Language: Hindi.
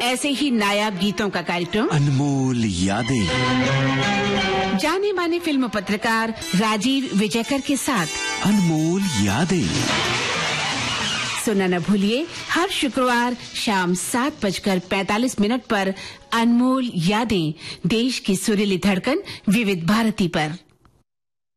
ऐसे ही नायाब गीतों का कार्यक्रम अनमोल यादें, जाने माने फिल्म पत्रकार राजीव विजयकर के साथ अनमोल यादें। सुनना न भूलिए हर शुक्रवार शाम 7:45 पर अनमोल यादें, देश की सुरीली धड़कन विविध भारती पर।